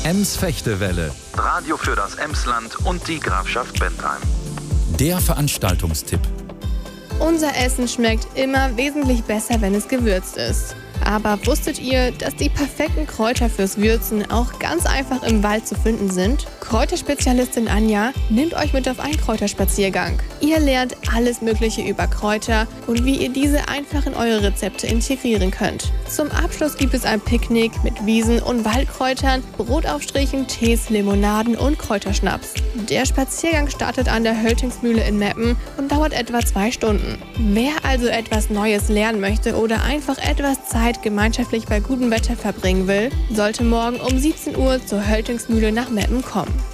Ems-Fechtewelle, Radio für das Emsland und die Grafschaft Bentheim. der Veranstaltungstipp. Unser Essen schmeckt immer wesentlich besser, wenn es gewürzt ist. Aber wusstet ihr, dass die perfekten Kräuter fürs Würzen auch ganz einfach im Wald zu finden sind? Kräuterspezialistin Anja nimmt euch mit auf einen Kräuterspaziergang. Ihr lernt alles Mögliche über Kräuter und wie ihr diese einfach in eure Rezepte integrieren könnt. Zum Abschluss gibt es ein Picknick mit Wiesen- und Waldkräutern, Brotaufstrichen, Tees, Limonaden und Kräuterschnaps. Der Spaziergang startet an der Höltingsmühle in Meppen und dauert etwa 2 Stunden. Wer also etwas Neues lernen möchte oder einfach etwas Zeit gemeinschaftlich bei gutem Wetter verbringen will, sollte morgen um 17 Uhr zur Höltingsmühle nach Meppen kommen.